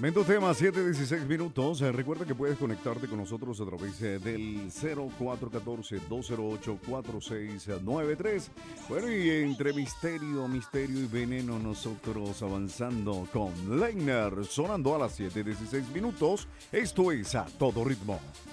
Tremendo tema, 7:16 minutos. Recuerda que puedes conectarte con nosotros a través del 0414-208-4693. Bueno, y entre misterio y veneno, nosotros avanzando con Leiner, sonando a las 7:16 minutos. Esto es A Todo Ritmo.